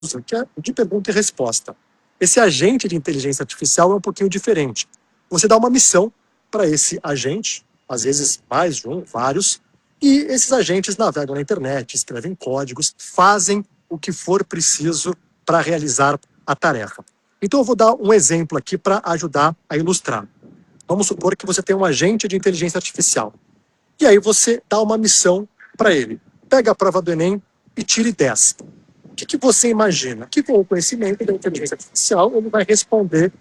que é de pergunta e resposta. Esse agente de inteligência artificial é um pouquinho diferente. Você dá uma missão para esse agente, às vezes mais de um, vários, e esses agentes navegam na internet, escrevem códigos, fazem o que for preciso para realizar a tarefa. Então eu vou dar um exemplo aqui para ajudar a ilustrar. Vamos supor que você tem um agente de inteligência artificial. E aí você dá uma missão para ele. Pega a prova do Enem e tire 10. O que você imagina? Que com o conhecimento da inteligência artificial ele vai responder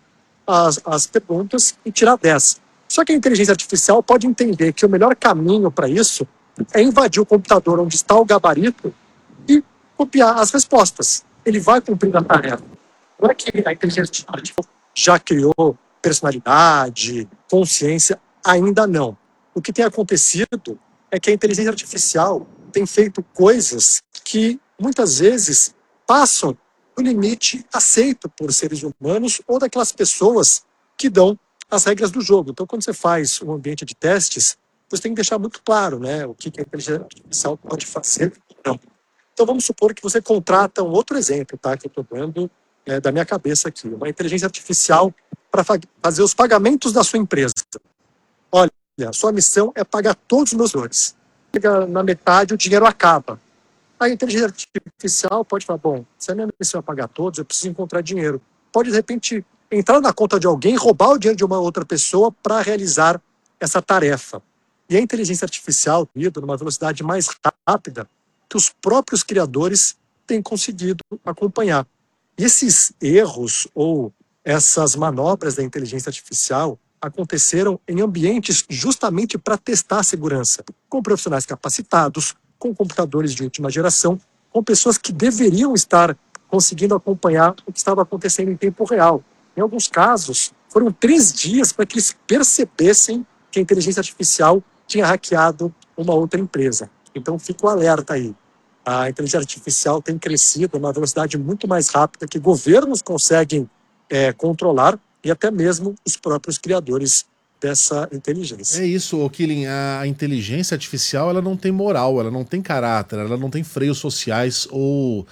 as perguntas e tirar 10. Só que a inteligência artificial pode entender que o melhor caminho para isso é invadir o computador onde está o gabarito e copiar as respostas. Ele vai cumprir a tarefa. Não é que a inteligência artificial já criou personalidade, consciência, ainda não. O que tem acontecido é que a inteligência artificial tem feito coisas que muitas vezes passam do limite aceito por seres humanos ou daquelas pessoas que dão as regras do jogo. Então, quando você faz um ambiente de testes, você tem que deixar muito claro, né, o que a inteligência artificial pode fazer ou não. Então, vamos supor que você contrata um outro exemplo, tá, que eu estou dando da minha cabeça aqui, uma inteligência artificial para fazer os pagamentos da sua empresa. Olha, a sua missão é pagar todos os meus valores. Chega na metade, o dinheiro acaba. A inteligência artificial pode falar, bom, se a minha missão é pagar todos, eu preciso encontrar dinheiro. Pode, de repente, entrar na conta de alguém, roubar o dinheiro de uma outra pessoa para realizar essa tarefa. E a inteligência artificial, numa velocidade mais rápida, que os próprios criadores têm conseguido acompanhar. E esses erros ou essas manobras da inteligência artificial aconteceram em ambientes justamente para testar a segurança, com profissionais capacitados, com computadores de última geração, com pessoas que deveriam estar conseguindo acompanhar o que estava acontecendo em tempo real. Em alguns casos, foram 3 dias para que eles percebessem que a inteligência artificial tinha hackeado uma outra empresa. Então, fica o alerta aí. A inteligência artificial tem crescido a uma velocidade muito mais rápida que governos conseguem controlar e até mesmo os próprios criadores dessa inteligência. É isso, Killing, a inteligência artificial ela não tem moral, ela não tem caráter, ela não tem freios sociais ou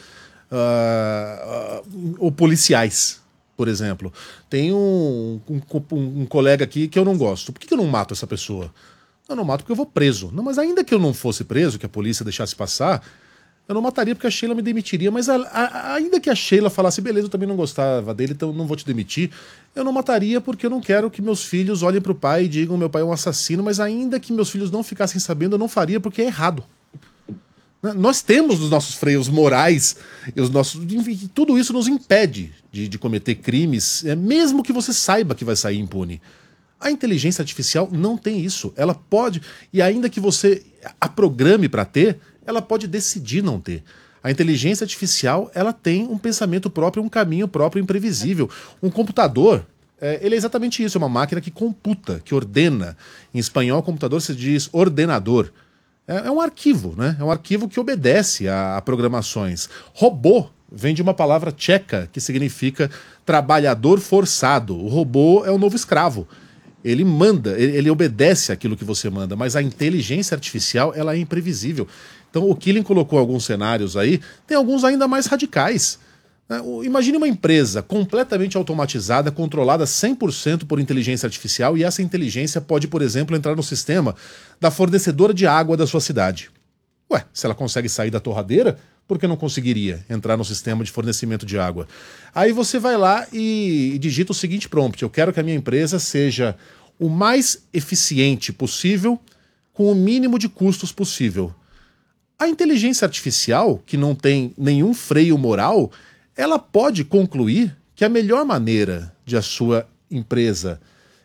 policiais, por exemplo. Tem um colega aqui que eu não gosto. Por que eu não mato essa pessoa? Eu não mato porque eu vou preso. Não, mas ainda que eu não fosse preso, que a polícia deixasse passar, eu não mataria porque a Sheila me demitiria, mas ainda que a Sheila falasse, beleza, eu também não gostava dele, então não vou te demitir, eu não mataria porque eu não quero que meus filhos olhem pro pai e digam meu pai é um assassino, mas ainda que meus filhos não ficassem sabendo, eu não faria porque é errado. Nós temos os nossos freios morais, e os nossos, tudo isso nos impede de cometer crimes, mesmo que você saiba que vai sair impune. A inteligência artificial não tem isso. Ela pode, e ainda que você a programe para ter, ela pode decidir não ter. A inteligência artificial, ela tem um pensamento próprio, um caminho próprio imprevisível. Um computador, ele é exatamente isso, é uma máquina que computa, que ordena. Em espanhol, computador se diz ordenador. É um arquivo, né? É um arquivo que obedece a programações. Robô vem de uma palavra tcheca que significa trabalhador forçado. O robô é o novo escravo. Ele manda, ele obedece aquilo que você manda, mas a inteligência artificial ela é imprevisível. Então o Killing colocou alguns cenários aí, tem alguns ainda mais radicais. Imagine uma empresa completamente automatizada, controlada 100% por inteligência artificial, e essa inteligência pode, por exemplo, entrar no sistema da fornecedora de água da sua cidade. Ué, se ela consegue sair da torradeira, por que não conseguiria entrar no sistema de fornecimento de água? Aí você vai lá e digita o seguinte prompt: eu quero que a minha empresa seja o mais eficiente possível, com o mínimo de custos possível. A inteligência artificial, que não tem nenhum freio moral, ela pode concluir que a melhor maneira de a sua empresa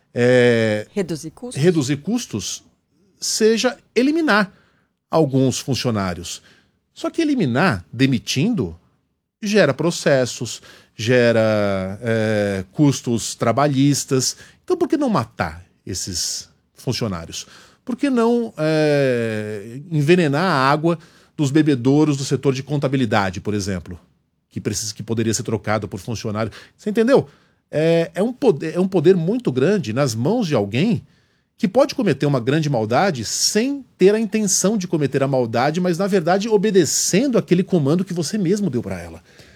reduzir custos seja eliminar alguns funcionários. Só que eliminar, demitindo, gera processos, gera custos trabalhistas. Então por que não matar esses funcionários? Por que não envenenar a água dos bebedouros do setor de contabilidade, por exemplo? Que poderia ser trocado por funcionário. Você entendeu? É um poder muito grande nas mãos de alguém que pode cometer uma grande maldade sem ter a intenção de cometer a maldade, mas na verdade obedecendo aquele comando que você mesmo deu para ela.